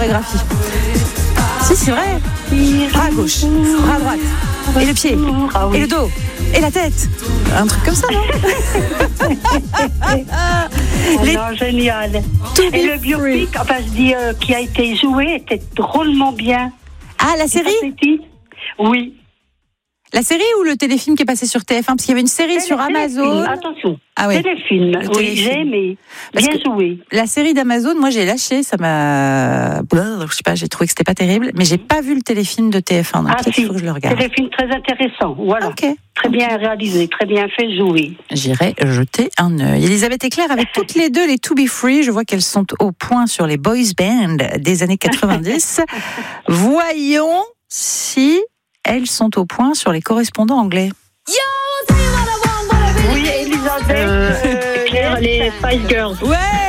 chorégraphie. Si, c'est vrai. Bras à gauche, bras à droite, et le pied, et le dos, et la tête. Un truc comme ça, non? Non, génial. Et le biopic, enfin, je dis, qui a été joué, était drôlement bien. Ah, la série? Oui. La série ou le téléfilm qui est passé sur TF1? Parce qu'il y avait une série sur Amazon. Attention. Ah oui. Téléfilm. Oui, j'ai aimé. Bien joué. La série d'Amazon, moi j'ai lâché, ça m'a. Je sais pas, j'ai trouvé que c'était pas terrible, mais j'ai pas vu le téléfilm de TF1. Donc peut-être qu'il faut que je le regarde. Téléfilm très intéressant. Voilà. Ok. Très bien réalisé, très bien fait, joué. J'irai jeter un œil. Elisabeth et Claire, avec toutes les deux les To Be Free, je vois qu'elles sont au point sur les boys band des années 90. Voyons si elles sont au point sur les correspondants anglais. Oui, Elisabeth, Claire, les Spice Girls. Ouais.